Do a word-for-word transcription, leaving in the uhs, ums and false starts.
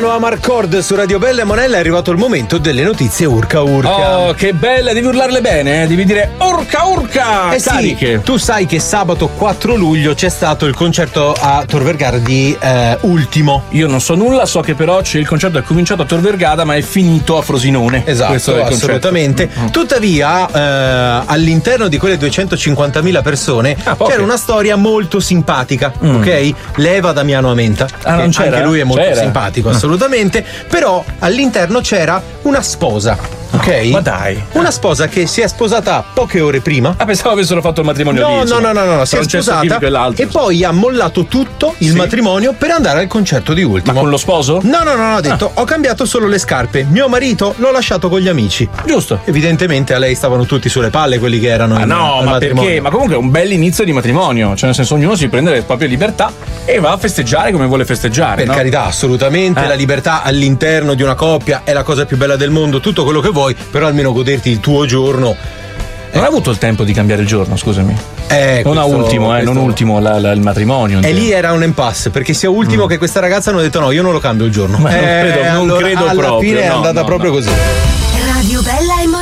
Stefano Amarcord su Radio Bella e Monella. È arrivato il momento delle notizie urca urca. Oh, che belle, devi urlarle bene, eh? Devi dire urca urca. Eh sì, tu sai che sabato quattro luglio c'è stato il concerto a Tor Vergata di eh, Ultimo. Io non so nulla, so che però c'è il concerto è cominciato a Tor Vergata ma è finito a Frosinone. Esatto, assolutamente. Mm. Tuttavia, eh, all'interno di quelle duecentocinquantamila persone ah, c'era una storia molto simpatica, mm. ok? Leva Damiano Amenta, ah, non c'era? Anche lui è molto c'era. simpatico, assolutamente. Però all'interno c'era una sposa. Ok? Ma dai. Una sposa che si è sposata poche ore prima. Ah, pensavo avessero fatto il matrimonio no, lì. No, no, no, no, no. Si è sposata e, e poi ha mollato tutto il sì. matrimonio per andare al concerto di Ultimo. Ma con lo sposo? No, no, no, no, ha detto ah. ho cambiato solo le scarpe. Mio marito l'ho lasciato con gli amici. Giusto. Evidentemente a lei stavano tutti sulle palle quelli che erano ah, in, no, ma matrimonio. Perché? Ma comunque è un bel inizio di matrimonio. Cioè nel senso ognuno si prende le proprie libertà e va a festeggiare come vuole festeggiare. Per no? carità, assolutamente. Eh. La libertà all'interno di una coppia è la cosa più bella del mondo. Tutto quello che vuoi, però almeno goderti il tuo giorno. Non ha avuto il tempo di cambiare il giorno, scusami. Eh, non questo, a ultimo, eh, non ultimo la, la, il matrimonio. E lì era un impasse, perché sia ultimo mm. che questa ragazza hanno detto no, io non lo cambio il giorno. Ma eh, non credo, non allora, credo alla proprio. Alla fine no, è andata no, proprio no. così. Radio Bella e Monella.